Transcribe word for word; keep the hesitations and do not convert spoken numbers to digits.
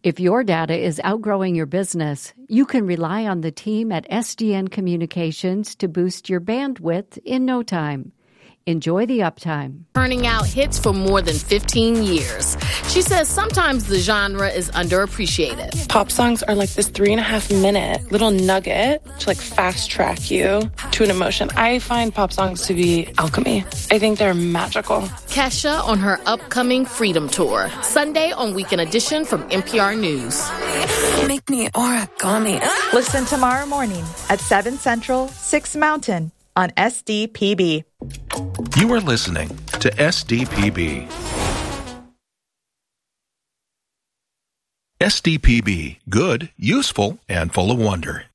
If your data is outgrowing your business, you can rely on the team at S D N Communications to boost your bandwidth in no time. Enjoy the uptime. Turning out hits for more than fifteen years. She says sometimes the genre is underappreciated. Pop songs are like this three and a half minute little nugget to like fast track you to an emotion. I find pop songs to be alchemy. I think they're magical. Kesha on her upcoming Freedom Tour. Sunday on Weekend Edition from N P R News. Make me origami. Listen tomorrow morning at seven Central, six Mountain on S D P B. You are listening to S D P B. S D P B, good, useful, and full of wonder.